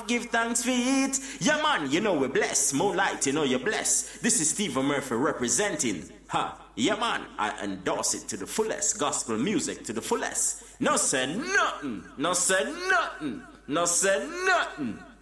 give thanks for it. Yeah, man, you know we're blessed. Moonlight, you know you're blessed. This is Stephen Murphy representing. Yeah, man, I endorse it to the fullest. Gospel music to the fullest. No say nothing. No say nothing. No say nothing.